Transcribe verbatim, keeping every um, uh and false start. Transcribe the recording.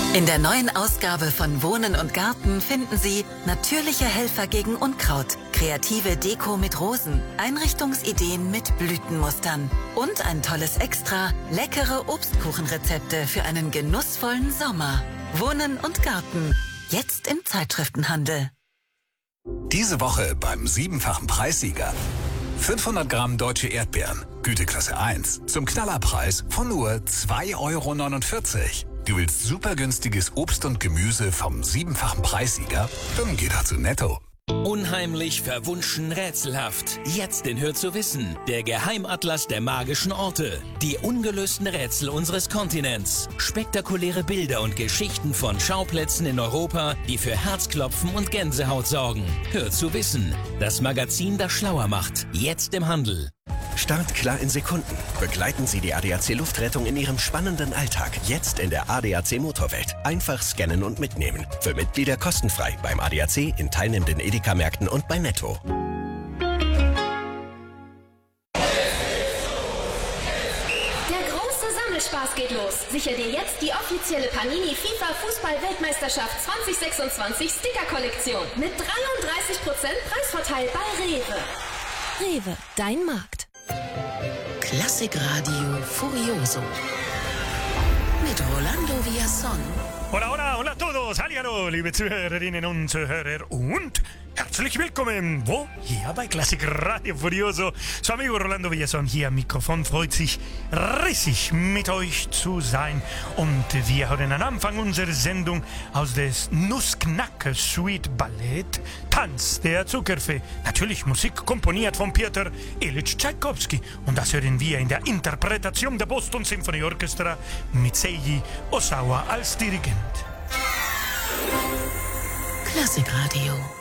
In der neuen Ausgabe von Wohnen und Garten finden Sie natürliche Helfer gegen Unkraut, kreative Deko mit Rosen, Einrichtungsideen mit Blütenmustern und ein tolles Extra, leckere Obstkuchenrezepte für einen genussvollen Sommer. Wohnen und Garten, jetzt im Zeitschriftenhandel. Diese Woche beim siebenfachen Preissieger. fünfhundert Gramm deutsche Erdbeeren, Güteklasse eins, zum Knallerpreis von nur zwei Euro neunundvierzig. Du willst super günstiges Obst und Gemüse vom siebenfachen Preissieger? Dann geh doch zu Netto. Unheimlich, verwunschen, rätselhaft. Jetzt in Hör zu wissen, der Geheimatlas der magischen Orte. Die ungelösten Rätsel unseres Kontinents. Spektakuläre Bilder und Geschichten von Schauplätzen in Europa, die für Herzklopfen und Gänsehaut sorgen. Hör zu wissen, das Magazin, das schlauer macht. Jetzt im Handel. Startklar in Sekunden. Begleiten Sie die A D A C Luftrettung in Ihrem spannenden Alltag. Jetzt in der A D A C Motorwelt. Einfach scannen und mitnehmen. Für Mitglieder kostenfrei beim A D A C, in teilnehmenden Edeka-Märkten und bei Netto. Der große Sammelspaß geht los. Sichere dir jetzt die offizielle Panini FIFA Fußball-Weltmeisterschaft zwanzig sechsundzwanzig Sticker-Kollektion. Mit dreiunddreißig Prozent Preisvorteil bei Rewe. Rewe, dein Markt. Klassikradio Furioso mit Rolando Villazón. Hola, hola, hola a todos. Hallihallo, liebe Zuhörerinnen und Zuhörer und herzlich willkommen. Wo? Hier bei Klassikradio Furioso. Su amigo Rolando Villazón hier am Mikrofon. Freut sich riesig, mit euch zu sein. Und wir hören am Anfang unserer Sendung aus des Nussknacker Suite Ballett Tanz der Zuckerfee. Natürlich Musik komponiert von Piotr Ilyich Tschaikowski. Und das hören wir in der Interpretation der Boston Symphony Orchestra mit Seiji Osawa als Dirigent. Klassikradio.